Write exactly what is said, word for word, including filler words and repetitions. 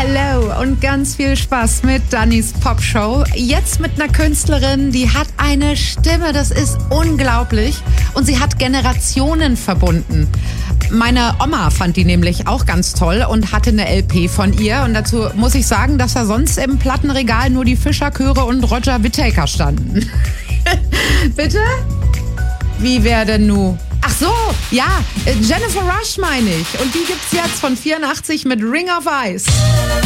Hallo und ganz viel Spaß mit Dannys Popshow. Jetzt mit einer Künstlerin, die hat eine Stimme, das ist unglaublich. Und sie hat Generationen verbunden. Meine Oma fand die nämlich auch ganz toll und hatte eine L P von ihr. Und dazu muss ich sagen, dass da sonst im Plattenregal nur die Fischerchöre und Roger Whittaker standen. Bitte? Wie wäre denn nu? Ach so, ja, Jennifer Rush meine ich. Und die gibt's jetzt von vierundachtzig mit Ring of Ice.